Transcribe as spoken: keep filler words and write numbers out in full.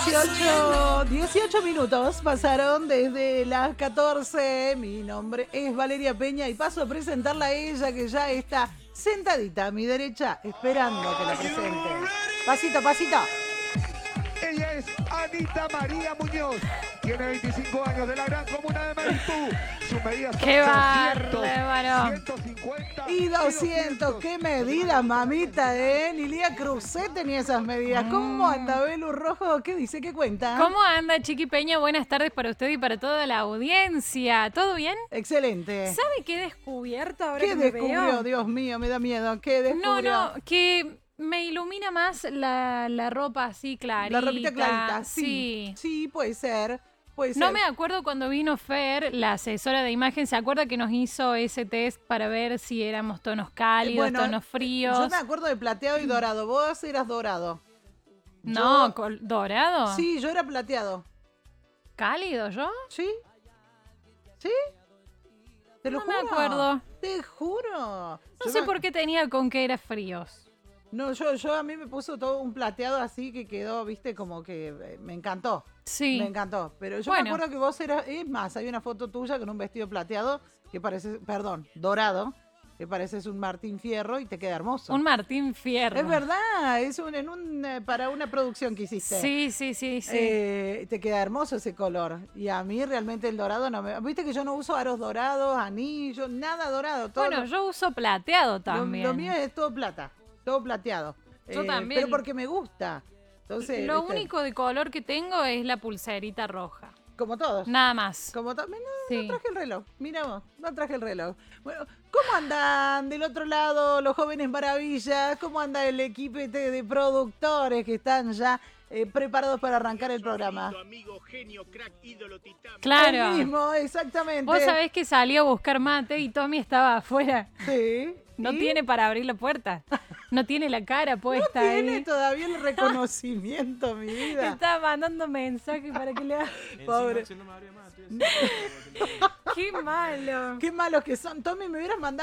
dieciocho, dieciocho minutos pasaron desde las catorce. Mi nombre es Valeria Peña y paso a presentarla a ella, que ya está sentadita a mi derecha esperando que la presente. Pasito, pasito. Ella es Anita María Muñoz. Tiene veinticinco años, de la gran comuna de Maipú. Sus medidas son ¡Qué doscientos, bárbaro! ciento cincuenta Y doscientos, qué medidas, mamita, ¿eh? Nilia Cruzet tenía esas medidas. ¿Cómo anda, Belu Rojo? ¿Qué dice? ¿Qué cuenta? ¿Cómo anda, Chiqui Peña? Buenas tardes para usted y para toda la audiencia. ¿Todo bien? Excelente. ¿Sabe qué he descubierto ahora ¿Qué que me descubrió? veo? Dios mío, me da miedo. ¿Qué descubrió? No, no, que me ilumina más la, la ropa así clarita. La ropita clarita, sí. Sí. Sí, puede ser. Puede No ser. me acuerdo cuando vino Fer, la asesora de imagen, ¿se acuerda que nos hizo ese test para ver si éramos tonos cálidos, Bueno, tonos fríos? Yo me acuerdo de plateado y dorado. Vos eras dorado. No, Yo- col- ¿dorado? Sí, yo era plateado. ¿Cálido yo? ¿Sí? ¿Sí? ¿Te lo No juro? me acuerdo. Te juro. No Yo sé me- por qué tenía con que era fríos. No, yo, yo a mí me puso todo un plateado así que quedó, viste, como que eh, me encantó. Sí. Me encantó. Pero yo Bueno. me acuerdo que vos eras. Es más, hay una foto tuya con un vestido plateado que parece. Perdón, dorado. Que pareces un Martín Fierro y te queda hermoso. Un Martín Fierro. Es verdad, es un, en un, eh, para una producción que hiciste. Sí, sí, sí, sí. Eh, te queda hermoso ese color. Y a mí realmente el dorado no me. Viste que yo no uso aros dorados, anillos, nada dorado. Todo Bueno, lo- yo uso plateado lo, también. lo mío es todo plata, todo plateado. Yo Eh, también. Pero porque me gusta. Entonces, Lo ¿viste? único de color que tengo es la pulserita roja. Como todos. Nada más. Como to- no, Sí. no traje el reloj. Mira vos, no traje el reloj. Bueno, ¿cómo andan del otro lado los jóvenes maravillas? ¿Cómo anda el equipo este de productores que están ya eh, preparados para arrancar el programa? Amigo, genio, crack, ídolo, titán. Claro. El mismo, exactamente. Vos sabés que salió a buscar mate y Tommy estaba afuera. Sí. No ¿Y? tiene para abrir la puerta. No tiene la cara No puesta tiene ahí. todavía el reconocimiento, mi vida. Estaba mandando mensajes para que le haga. Pobre. Qué malo. Qué malos que son. Tommy, me hubieras mandado